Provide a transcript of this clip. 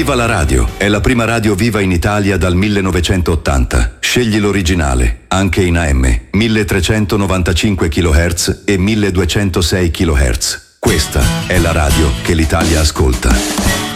Viva la radio! È la prima radio viva in Italia dal 1980. Scegli l'originale, anche in AM, 1395 kHz e 1206 kHz. Questa è la radio che l'Italia ascolta.